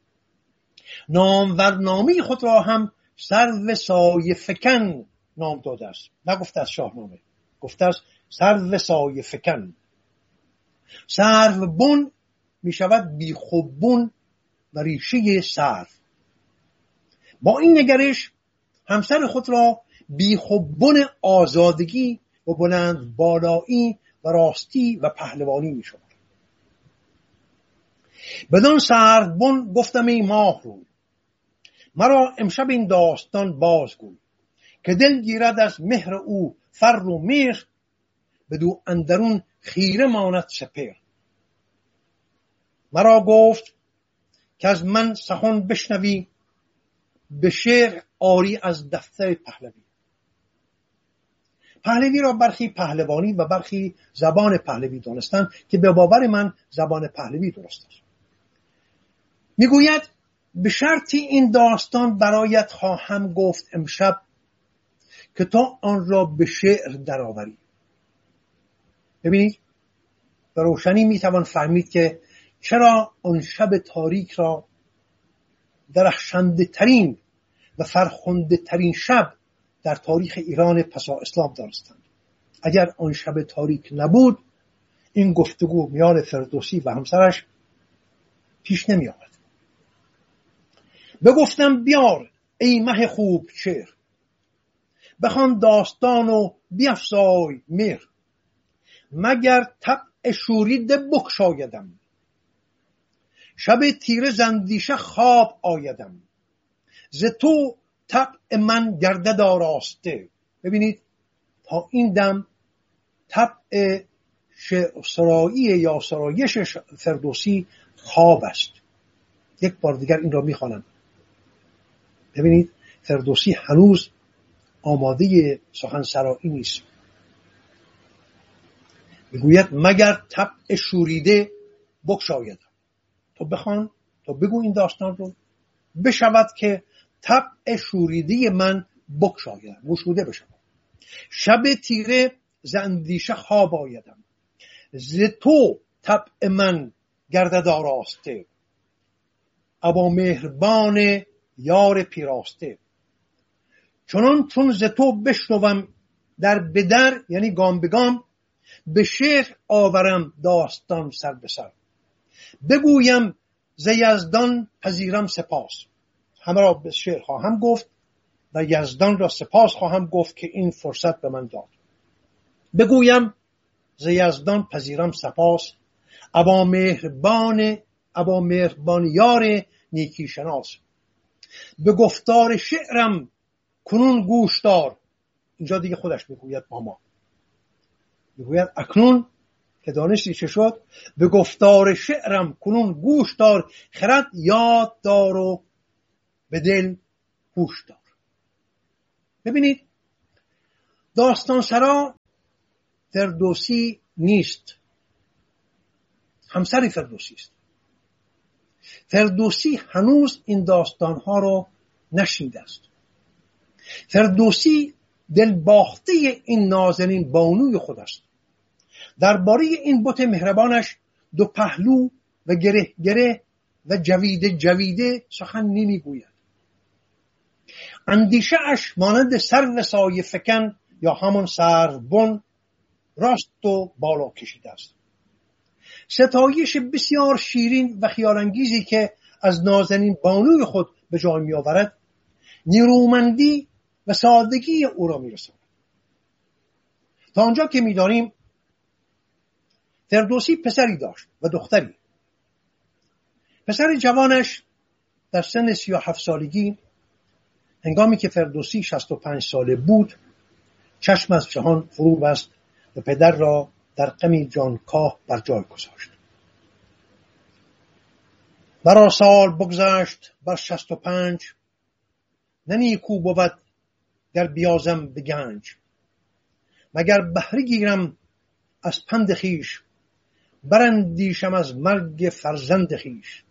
نامورنامی خود را هم سرو سایه فکن نام داده است. نگفته از شاهنامه، گفته است سرو سایه فکن. سرو بن می شود بیخوبون و ریشه سرو. با این نگرش همسر خود را بیخوبون آزادگی و بلند بالایی و راستی و پهلوانی می شود. بدان سرو بن گفتم ای ماه روی، مرا امشب این داستان بازگوی. که دل گیرد از مهر او فر و میخ، بدو اندرون خیره ماند سپهر. مرا گفت که از من سخن بشنوی، به شعر آری از دفتر پهلوی. پهلوی را برخی پهلوانی و برخی زبان پهلوی دانستند که به باور من زبان پهلوی درست است. میگوید به شرطی این داستان برایت خواهم گفت امشب که تا آن را به شعر درآوری. ببینید به روشنی میتوان فهمید که چرا آن شب تاریک را درخشنده ترین و فرخنده ترین شب در تاریخ ایران پسا اسلام دانستند. اگر آن شب تاریک نبود، این گفتگو میان فردوسی و همسرش پیش نمی آمد. بگفتم بیار ای مه خوب شعر، بخوان داستان و بیفزای مهر. مگر طبع شوریده بگشایدم، شب تیره زندیشه خواب آیدم. ز تو طبع من گردد آراسته. ببینید تا این دم طبع سرایی یا سرایش فردوسی خواب است. یک بار دیگر این را میخوانم. ببینید فردوسی هنوز آماده سخن سرایی نیست. میگوید مگر طبع شوریده بگشایدم. تو بخوان، تو بگو این داستان رو، بشود که طبع شوریده من بگشایدم، گشوده بشم. شب تیره ز اندیشه خواب آیدم. ز تو طبع من گردد آراسته. ابا مهربان یار پیراسته. چنان چون ز تو بشنوم در بدر، یعنی گام به گام، به شعر آورم داستان سر به سر. بگویم ز یزدان پذیرم سپاس. همه را به شعر خواهم گفت و یزدان را سپاس خواهم گفت که این فرصت به من داد. بگویم ز یزدان پذیرم سپاس، ابا مهربان ابا مهربان یار نیکی شناس. به گفتار شعرم کنون گوش دار. اینجا دیگه خودش میگوید با ما، میگوید اکنون که دانستی چه شد؟ به گفتار شعرم کنون گوش دار، خرد یاد دار و به دل هوش دار. ببینید، داستان سرا فردوسی نیست، همسر فردوسی است. فردوسی هنوز این داستانها رو نشنیده است. فردوسی دل باخته این نازنین بانوی خود است. درباره این بت مهربانش دو پهلو و گره گره و جویده جویده سخن نمیگوید. اندیشه اش مانند سرو سایه فکن یا همان سروبن راست و بالا کشیده است. ستایش بسیار شیرین و خیالانگیزی که از نازنین بانوی خود به جای می آورد، نیرومندی و سادگی او را می رساند. تا آنجا که می دانیم فردوسی پسری داشت و دختری. پسر جوانش در سن سی و هفت سالگی، هنگامی که فردوسی شصت و پنج ساله بود، چشم از جهان فرو بست و پدر را در غمی جانکاه بر جای گذاشت. برا سال بگذشت بر شصت و پنج، نه نیکو بود گر بیازم به گنج. مگر بهره گیرم از پند خویش، براندیشم از مرگ فرزند خویش.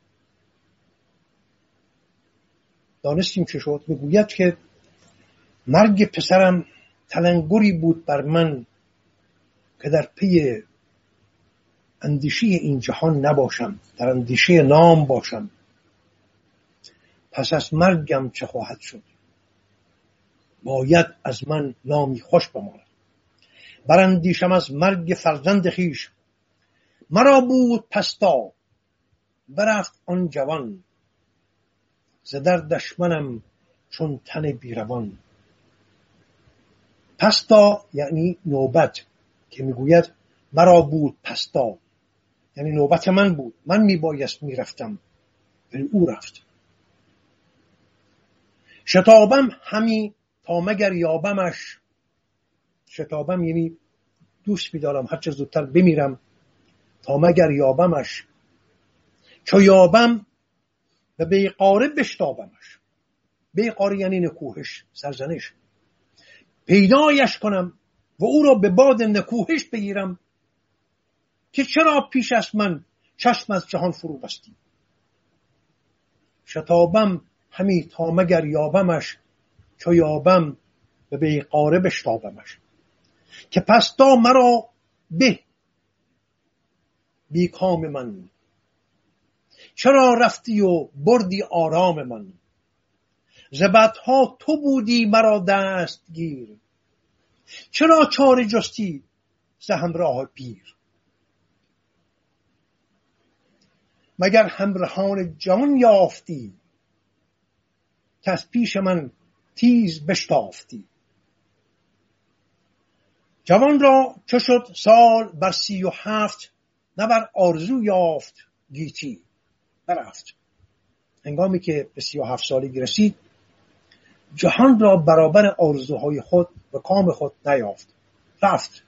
دانستیم چه شد؟ میگوید که مرگ پسرم تلنگری بود بر من که در پی اندیشه این جهان نباشم، در اندیشه نام باشم. پس از مرگم چه خواهد شد؟ باید از من نامی خوش بماند. براندیشم از مرگ فرزند خویش، مرا بود پستا برفت آن جوان. ز دردش منم چون تن بیروان. پستا یعنی نوبت، که میگوید مرا بود پستا یعنی نوبت من بود، من میبایست میرفتم ولی او رفت. شتابم همی تا مگر یابمش. شتابم یعنی دوست می‌دارم هر چه زودتر بمیرم تا مگر یابمش. چو یابم و بیقاره بشتابمش. بیقاره یعنی نکوهش، سرزنش. پیدایش کنم و او را به باد نکوهش بگیرم، که چرا پیش از من چشم از جهان فرو بستی. شتابم همی تا مگر یابمش، چو یابم و بیقاره بشتابمش. که پستا مرا به بی کام من، چرا رفتی و بردی آرام من. ز بدها تو بودی مرا دستگیر، چرا چاره جستی ز همراه پیر. مگر همراهان جان یافتی، که از پیش من تیز بشتافتی. جوان را چو شد سال بر سی و هفت، نه بر آرزو یافت گیتی برفت. هنگامی که به سی و هفت سالگی رسید، جهان را برابر آرزوهای خود و کام خود نیافت، رفت.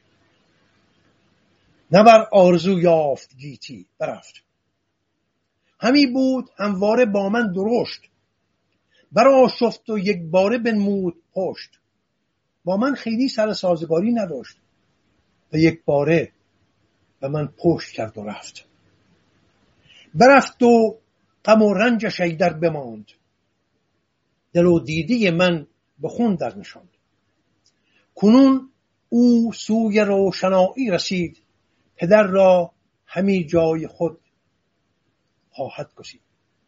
نه بر آرزو یافت گیتی برفت. همی بود همواره با من درشت، برا شفت و یک باره بنمود پشت. با من خیلی سر سازگاری نداشت و یک باره به من پشت کرد و رفت. برفت و غم و رنجش ایدر بماند، دل و دیده من به خون در نشاند. کنون او سوی روشنایی رسید، پدر را همی جای خود خواهد گزید.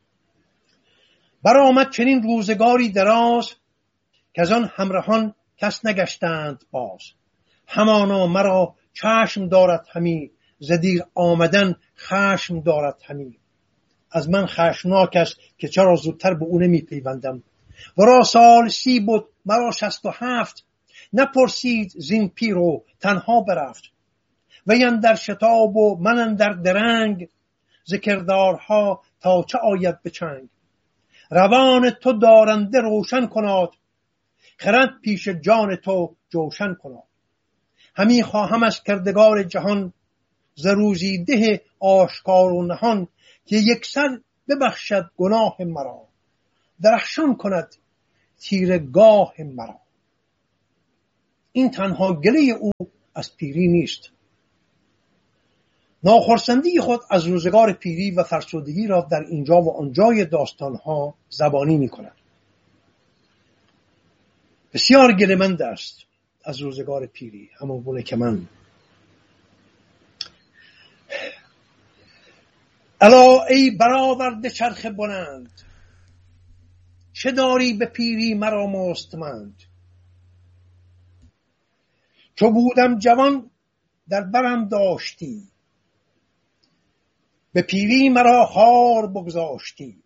برآمد چنین روزگاری دراز، که از آن همراهان کس نگشتند باز. همانا مرا چشم دارد همی، ز دیر آمدن خشم دارد همی. از من خشمناک است که چرا زودتر به او نمی پیوندم. ورا سال سی بود مرا شست و هفت، نپرسید زین پیر و تنها برفت. وی اندر شتاب و من اندر درنگ، ز کردارها تا چه آید به چنگ. روان تو دارنده روشن کناد، خرد پیش جان تو جوشن کناد. همی خواهم از کردگار جهان، ز روزیده آشکار و نهان، که یک سر ببخشد گناه مرا، درخشان کند تیرگاه مرا. این تنها گله او از پیری نیست. ناخرسندی خود از روزگار پیری و فرسودگی را در اینجا و آنجای داستانها زبانی می کند. بسیار گله‌مند است از روزگار پیری، همون گونه که من. الا ای برآورده چرخ بلند، چه داری به پیری مرا مستمند. چو بودم جوان در برم داشتی، به پیری مرا خار بگذاشتی.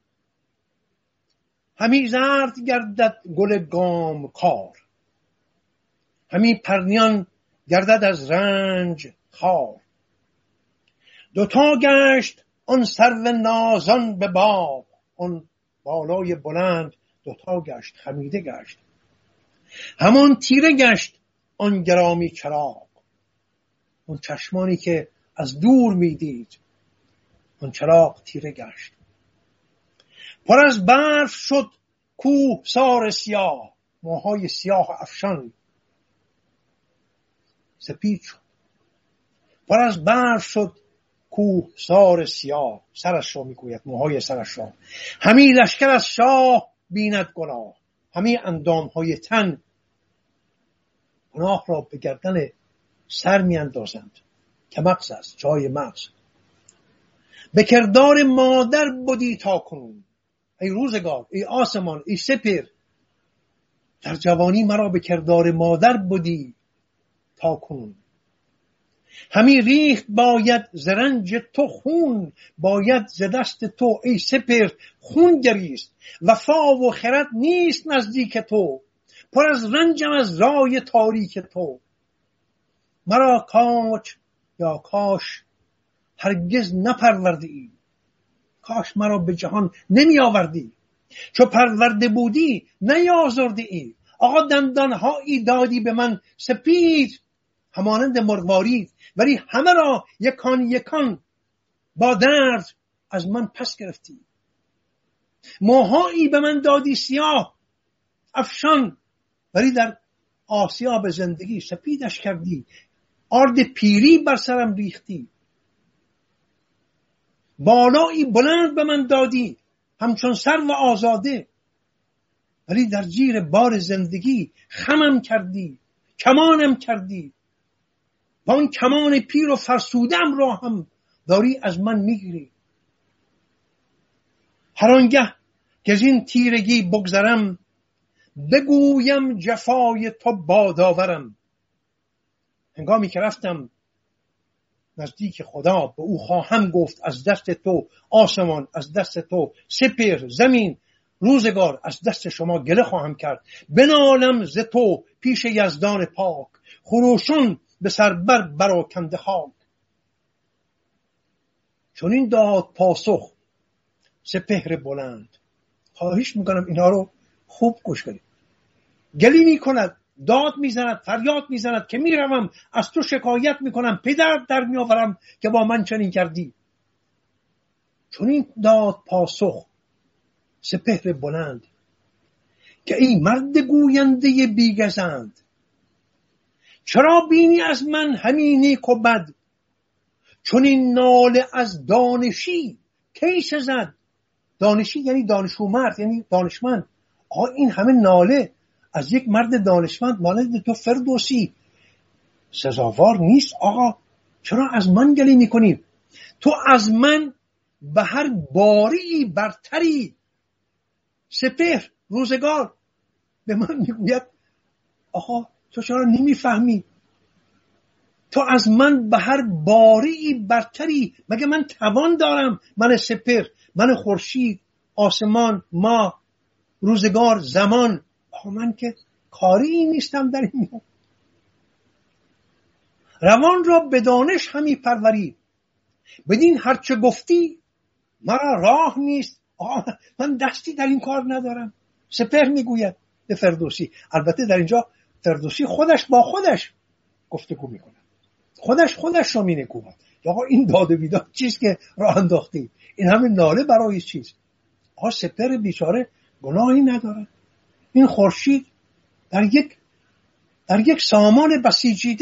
همی زرد گردد گل گام کار، همی پرنیان گردد از رنج خار. دوتا گشت آن سرو نازان به باغ، آن بالای بلند دوتا گشت، خمیده گشت. همان تیره گشت آن گرامی چراغ، اون چشمانی که از دور میدید، اون چراغ تیره گشت. پر از برف شد کوه سار سیاه، موهای سیاه افشان سپید شد. پر از برف شد کوه سار سیاه، سرش را میگوید، موهای سرش را. همی لشکر از شاه بیند گناه، همی اندامهای تن گناه را به گردن سر می اندازند که مغز است، جای مغز. به کردار مادر بودی تا کنون، ای روزگار، ای آسمان، ای سپر. در جوانی مرا به کردار مادر بودی تا کنون. همی ریخت باید ز رنج تو خون، باید ز دست تو ای سپر خون گریست. وفا و خرد نیست نزدیک تو، پر از رنجم از رای تاریک تو. مرا کاش یا کاش هرگز نپروردی ای، کاش مرا به جهان نمی آوردی. چو پرورده بودی نیازردی ای، آقا دندانهایی دادی به من سپید همانند مروارید، ولی همه را یکان یکان با درد از من پس گرفتی. موهایی به من دادی سیاه افشان، ولی در آسیاب زندگی سپیدش کردی. آرد پیری بر سرم ریختی. بالایی بلند به من دادی همچون سرو آزاده، ولی در زیر بار زندگی خمم کردی، کمانم کردی. با اون کمان پیر و فرسودم را هم داری از من میگیری. هر آنگه که از این تیرگی بگذرم، بگویم جفای تو بادآورم. هنگامی که رفتم نزدیک خدا، به او خواهم گفت از دست تو آسمان، از دست تو سپر زمین، روزگار، از دست شما گله خواهم کرد. بنالم ز تو پیش یزدان پاک، خروشون به سربر براکنده خاک. چون این داد پاسخ سپهر بلند. خواهش میکنم اینا رو خوب گوش کنید. گلی میکند، داد میزند، فریاد میزند که میروم از تو شکایت میکنم، پدر در میآورم که با من چنین کردی. چون این داد پاسخ سپهر بلند که ای مرد گوینده بیگزند، چرا بینی از من همین نیک و بد؟ چون این ناله از دانشی کی سزد؟ دانشی یعنی دانشومرد، یعنی دانشمند. آقا این همه ناله از یک مرد دانشمند مانند تو فردوسی سزاوار نیست. آقا چرا از من گله میکنی؟ تو از من به هر باری برتری. سپهر روزگار به من میگوید آقا تو چرا نمیفهمی؟ تو از من به هر باری برتری. مگه من توان دارم؟ من سپهر، من خورشید، آسمان، ماه، روزگار، زمان. آقا من که کاری نیستم در این. روان را به دانش همی پروری، بدین هرچه گفتی مرا راه نیست. آقا من دستی در این کار ندارم. سپهر میگوید به فردوسی. البته در اینجا فردوسی خودش با خودش گفتگو میکنه. خودش خودش را می نکوبد. آقا این داد و بیداد چیست که راه انداختی؟ این همه ناله برای چیست؟ آقا سپهر بیچاره گناهی ندارد. این خورشید در یک در یک سامان بسیجیده